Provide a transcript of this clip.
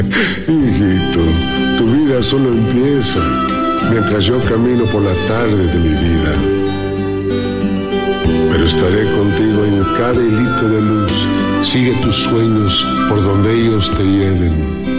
Hijito, tu vida solo empieza mientras yo camino por la tarde de mi vida. Pero estaré contigo en cada hilito de luz. Sigue tus sueños por donde ellos te lleven.